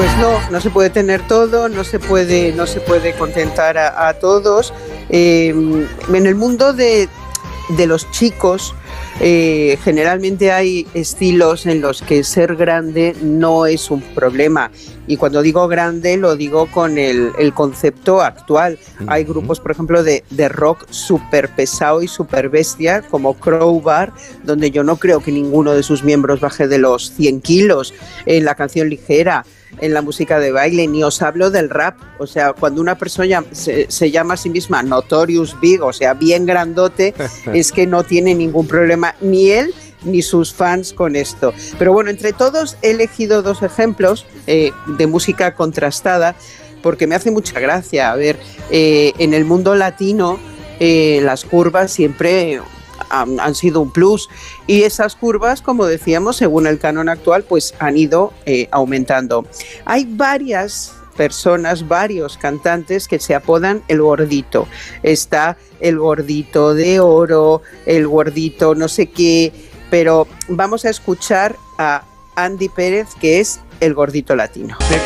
Pues no se puede tener todo, no se puede contentar a todos. En el mundo de los chicos, generalmente hay estilos en los que ser grande no es un problema. Y cuando digo grande, lo digo con el concepto actual. Hay grupos, por ejemplo, de rock súper pesado y súper bestia, como Crowbar, donde yo no creo que ninguno de sus miembros baje de los 100 kilos en la canción ligera, en la música de baile, ni os hablo del rap. O sea, cuando una persona se llama a sí misma Notorious Big, o sea, bien grandote, es que no tiene ningún problema, ni él ni sus fans con esto. Pero bueno, entre todos he elegido 2 ejemplos de música contrastada, porque me hace mucha gracia. A ver, en el mundo latino las curvas siempre han sido un plus, y esas curvas, como decíamos, según el canon actual, pues han ido aumentando. Hay varias personas, varios cantantes que se apodan el gordito. Está el gordito de oro, el gordito no sé qué, pero vamos a escuchar a Andy Pérez, que es el gordito latino.